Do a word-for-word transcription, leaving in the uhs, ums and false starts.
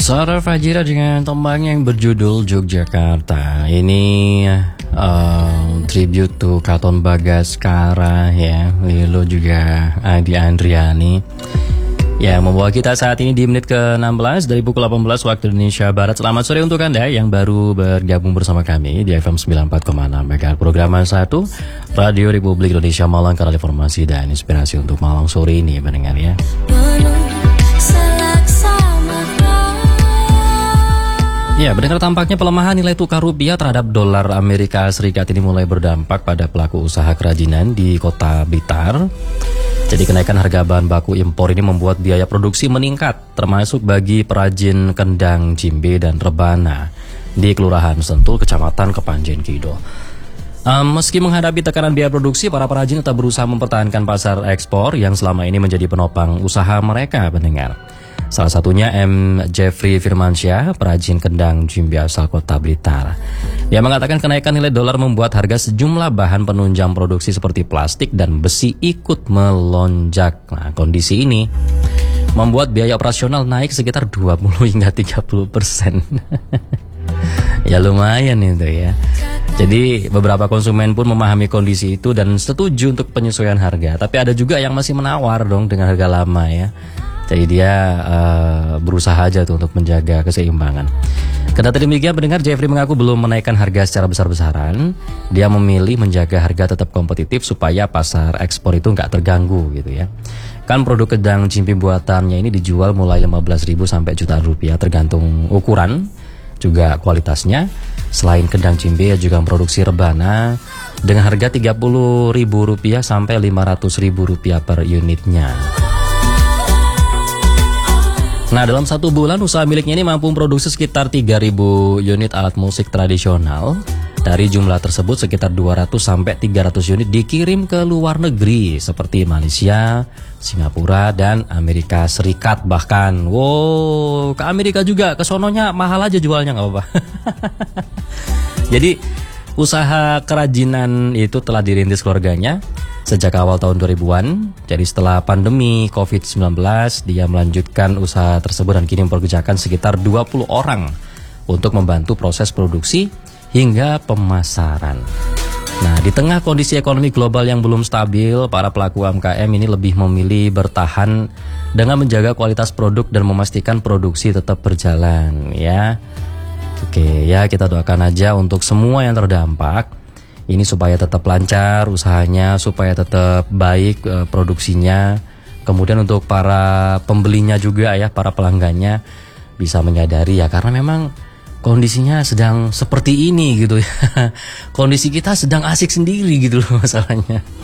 Sarah Fajira dengan tembang yang berjudul Yogyakarta. Ini uh, tribute to Katon Bagaskara ya, Lilo juga Adi Andriani. Ya, membawa kita saat ini di menit ke enam belas dari pukul delapan belas waktu Indonesia Barat. Selamat sore untuk Anda yang baru bergabung bersama kami di F M sembilan puluh empat koma enam MHz program satu Radio Republik Indonesia Malang, kanal informasi dan inspirasi untuk Malang sore ini mendengar ya. Ya, mendengar tampaknya pelemahan nilai tukar rupiah terhadap dolar Amerika Serikat ini mulai berdampak pada pelaku usaha kerajinan di kota Blitar. Jadi kenaikan harga bahan baku impor ini membuat biaya produksi meningkat, termasuk bagi perajin kendang, jimbe, dan rebana di Kelurahan Sentul, Kecamatan Kepanjen Kidul. Um, meski menghadapi tekanan biaya produksi, para perajin tetap berusaha mempertahankan pasar ekspor yang selama ini menjadi penopang usaha mereka, pendengar. Salah satunya M. Jeffrey Firmansyah, perajin kendang jimbe asal kota Blitar. Dia mengatakan kenaikan nilai dolar membuat harga sejumlah bahan penunjang produksi seperti plastik dan besi ikut melonjak. Nah, kondisi ini membuat biaya operasional naik sekitar dua puluh hingga tiga puluh persen. Ya lumayan itu ya. Jadi beberapa konsumen pun memahami kondisi itu dan setuju untuk penyesuaian harga. Tapi ada juga yang masih menawar dong dengan harga lama ya. Jadi dia uh, berusaha aja tuh untuk menjaga keseimbangan. Kendati demikian, pendengar, Jeffrey mengaku belum menaikkan harga secara besar-besaran. Dia memilih menjaga harga tetap kompetitif supaya pasar ekspor itu nggak terganggu gitu ya. Kan produk kendang jimbe buatannya ini dijual mulai lima belas ribu sampai jutaan rupiah tergantung ukuran, juga kualitasnya. Selain kendang jimbe juga memproduksi rebana dengan harga tiga puluh ribu rupiah sampai lima ratus ribu rupiah per unitnya. Nah, dalam satu bulan usaha miliknya ini mampu memproduksi sekitar tiga ribu unit alat musik tradisional. Dari jumlah tersebut sekitar dua ratus sampai tiga ratus unit dikirim ke luar negeri seperti Malaysia, Singapura, dan Amerika Serikat bahkan. Wow, ke Amerika juga, ke sononya mahal aja jualnya, nggak apa-apa. Jadi usaha kerajinan itu telah dirintis keluarganya sejak awal tahun dua ribuan. Jadi setelah pandemi covid sembilan belas, dia melanjutkan usaha tersebut dan kini mempekerjakan sekitar dua puluh orang untuk membantu proses produksi hingga pemasaran. Nah, di tengah kondisi ekonomi global yang belum stabil, para pelaku U M K M ini lebih memilih bertahan dengan menjaga kualitas produk dan memastikan produksi tetap berjalan ya. Oke, ya kita doakan aja untuk semua yang terdampak ini supaya tetap lancar usahanya, supaya tetap baik e, produksinya. Kemudian untuk para pembelinya juga ya, para pelanggannya bisa menyadari ya, karena memang kondisinya sedang seperti ini gitu ya. Kondisi kita sedang asik sendiri gitu loh masalahnya.